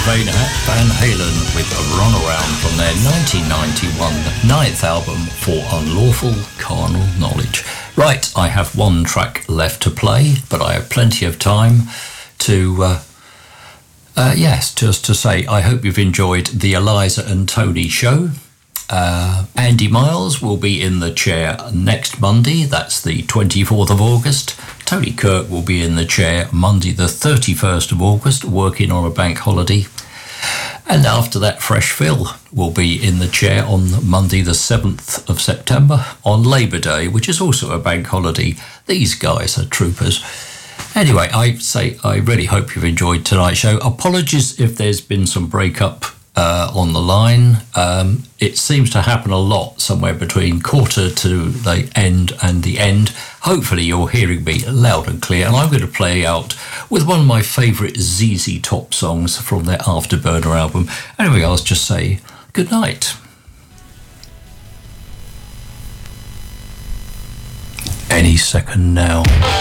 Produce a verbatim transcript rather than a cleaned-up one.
Van, Van Halen with a Runaround from their nineteen ninety-one ninth album For Unlawful Carnal Knowledge. Right, I have one track left to play, but I have plenty of time to, uh, uh, yes, just to say I hope you've enjoyed the Eliza and Tony show. Uh, Andy Miles will be in the chair next Monday, that's the twenty-fourth of August. Tony Kirk will be in the chair Monday the thirty-first of August, working on a bank holiday. And after that, Fresh Phil will be in the chair on Monday the seventh of September, on Labour Day, which is also a bank holiday. These guys are troopers. Anyway, I say I really hope you've enjoyed tonight's show. Apologies if there's been some breakup Uh, on the line. Um, it seems to happen a lot somewhere between quarter to the end and the end. Hopefully you're hearing me loud and clear, and I'm going to play out with one of my favourite Z Z Top songs from their Afterburner album. Anyway, I'll just say good night. Any second now.